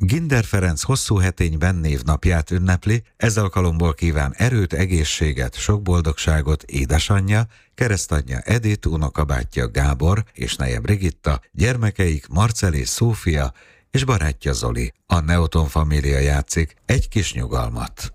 Ginder Ferenc hosszú hetényben névnapját ünnepli, ez alkalomból kíván erőt, egészséget, sok boldogságot édesanyja, keresztanyja Edith, unokabátyja Gábor és neje Brigitta, gyermekeik Marcel és Szófia és barátja Zoli. A Neoton Família játszik Egy kis nyugalmat.